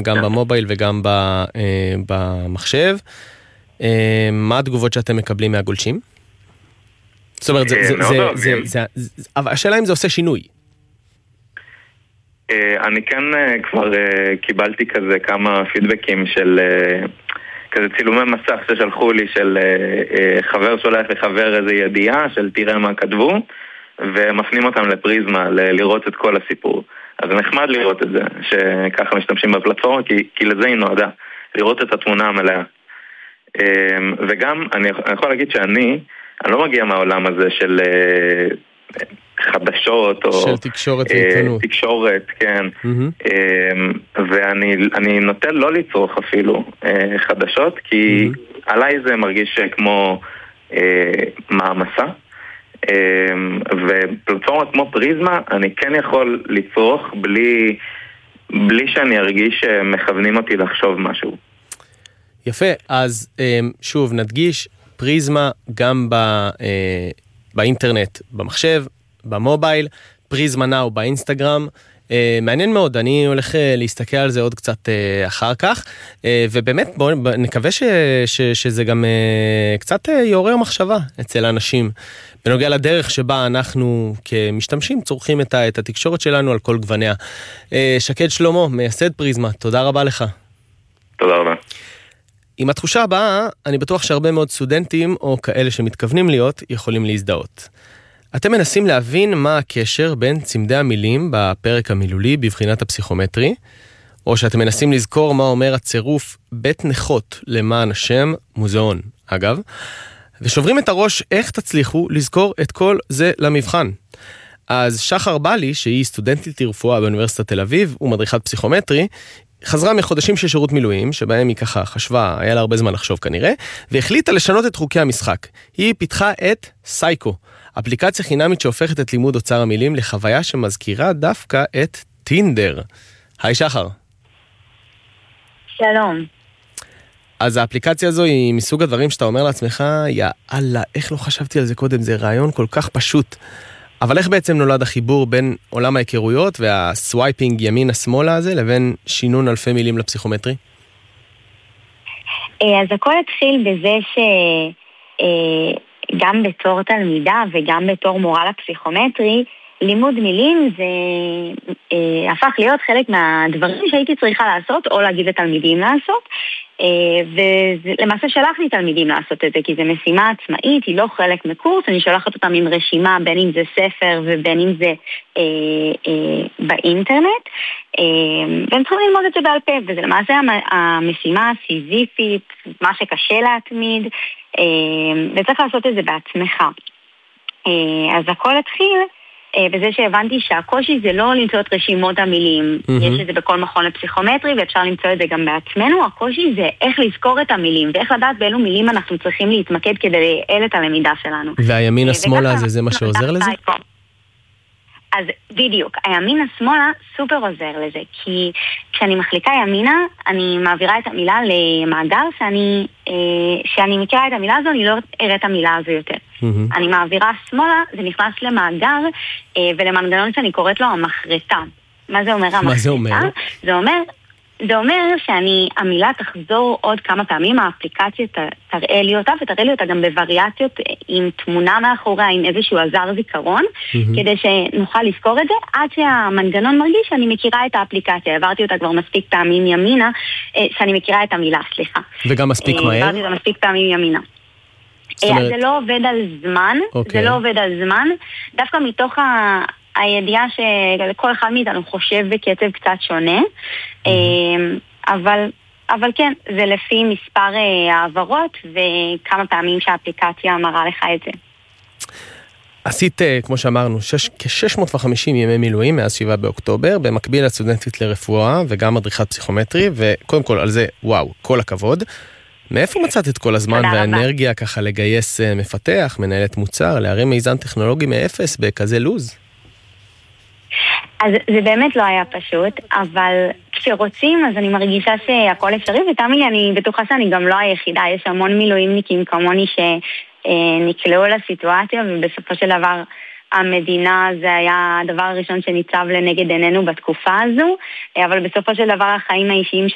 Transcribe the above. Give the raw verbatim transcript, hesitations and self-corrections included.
גם במובייל וגם במחשב. מה התגובות שאתם מקבלים מהגולשים? זאת אומרת, אבל השאלה אם זה עושה שינוי. אני כאן כבר קיבלתי כזה כמה פידבקים של כזה צילומי מסך ששלחו לי של חבר שולח לחבר איזה ידיעה של תראה מה כתבו, ומפנים אותם לפריזמה לראות את כל הסיפור. אז נחמד לראות את זה, שככה משתמשים בפלטפורמה, כי, כי לזה היא נועדה, לראות את התמונה המלאה. וגם אני יכול להגיד שאני, אני לא מגיע מהעולם הזה של חדשות או של תקשורת ועיתונות. תקשורת, כן. Mm-hmm. ואני אני נוטה לא לצרוך אפילו חדשות, כי mm-hmm. עליי זה מרגיש כמו מעמסה. ופלטפורמה כמו פריזמה אני כן יכול לצרוך בלי, בלי שאני ארגיש שמכוונים אותי לחשוב משהו. יפה, אז שוב נדגיש, פריזמה גם באינטרנט, במחשב, במובייל, פריזמה נאו באינסטגרם, מעניין מאוד, אני הולך להסתכל על זה עוד קצת אחר כך, ובאמת בואו נקווה ש, ש, שזה גם קצת יעורר מחשבה אצל האנשים, בנוגע לדרך שבה אנחנו כמשתמשים צורכים את, את התקשורת שלנו על כל גווניה. שקד שלמה, מייסד פריזמה, תודה רבה לך. תודה רבה. עם התחושה הבאה, אני בטוח שהרבה מאוד סטודנטים או כאלה שמתכוונים להיות יכולים להזדהות. אתם מנסים להבין מה הקשר בין צמדי המילים בפרק המילולי בבחינת הפסיכומטרי, או שאתם מנסים לזכור מה אומר הצירוף בית נכות למען השם מוזיאון, אגב, ושוברים את הראש איך תצליחו לזכור את כל זה למבחן. אז שחר בלי, שהיא סטודנטית לרפואה באוניברסיטת תל אביב ומדריכת פסיכומטרי, חזרה מחודשים של שירות מילואים, שבהם היא ככה חשבה, היה לה הרבה זמן לחשוב כנראה, והחליטה לשנות את חוקי המשחק. היא פיתחה את סייקו, אפליקציה חינמית שהופכת את לימוד אוצר המילים לחוויה שמזכירה דווקא את טינדר. היי שחר. שלום. אז האפליקציה הזו היא מסוג הדברים שאתה אומר לעצמך, יאללה, איך לא חשבתי על זה קודם, זה רעיון כל כך פשוט. אבל איך בעצם נולד החיבור בין עולם ההיכרויות והסווייפינג ימינה-שמאלה הזה לבין שינון אלפי מילים לפסיכומטרי? אז הכל התחיל בזה שגם בתור תלמידה וגם בתור מורה לפסיכומטרי, לימוד מילים זה אה, הפך להיות חלק מהדברים שהייתי צריכה לעשות או להגיד לתלמידים לעשות, אה, ולמעשה שלחתי תלמידים לעשות את זה כי זה משימה עצמאית, היא לא חלק מקורס, אני שולחת אותם עם רשימה בין אם זה ספר ובין אם זה אה, אה, באינטרנט, אה, והם צריכים ללמוד את זה בעל פה, וזה למעשה המשימה הסיזיפית, מה שקשה להתמיד, אה, וצריך לעשות את זה בעצמך. אה, אז הכל התחיל בזה שהבנתי שהקושי זה לא למצוא את רשימות המילים, mm-hmm. יש את זה בכל מכון לפסיכומטרי ואפשר למצוא את זה גם בעצמנו, הקושי זה איך לזכור את המילים ואיך לדעת באילו מילים אנחנו צריכים להתמקד כדי לייעל את הלמידה שלנו. והימין השמאלה הזה זה מה שעוזר לזה? אז בדיוק, הימין השמאלה סופר עוזר לזה, כי כשאני מחליקה ימינה, אני מעבירה את המילה למאגר שאני, אה, שאני מכירה את המילה הזו, אני לא אראה את המילה הזו יותר. Mm-hmm. אני מעבירה שמאלה, זה נכנס למאגר, אה, ולמנגנון שאני קוראת לו המחרטה. מה זה אומר המחרטה? מה זה אומר? זה אומר... זה אומר שאני, המילה תחזור עוד כמה פעמים, האפליקציה תראה לי אותה, ותראה לי אותה גם בווריאציות עם תמונה מאחוריה, עם איזשהו עזר זיכרון, mm-hmm. כדי שנוכל לזכור את זה, עד שהמנגנון מרגיש שאני מכירה את האפליקציה, העברתי אותה כבר מספיק פעמים ימינה, שאני מכירה את המילה, סליחה. וגם מספיק מהר? העברתי אותה מספיק פעמים ימינה. אומרת... זה לא עובד על זמן, okay. זה לא עובד על זמן, דווקא מתוך ה... הידיעה שכל אחד מאיתנו חושב בקצב קצת שונה, mm-hmm. אבל, אבל כן, זה לפי מספר העברות וכמה פעמים שהאפליקציה מראה לך את זה. עשית, כמו שאמרנו, שש, כ-שש מאות וחמישים ימי מילואים מאז שבעה באוקטובר, במקביל לסטודנטית לרפואה וגם מדריכת פסיכומטרי, וקודם כל על זה, וואו, כל הכבוד. מאיפה מצאת את כל הזמן והאנרגיה ככה לגייס מפתח, מנהלת מוצר, להרים מיזם טכנולוגי מאפס בכזה לוז? אז זה באמת לא היה פשוט, אבל כשרוצים אז אני מרגישה שהכל אפשרי, ותאמין לי, אני בטוחה שאני גם לא היחידה, יש המון מילואימניקים כמוני שנקלעו לסיטואציה, ובסופו של דבר המדינה זה היה הדבר הראשון שניצב לנגד עינינו בתקופה הזו, אבל בסופו של דבר החיים האישיים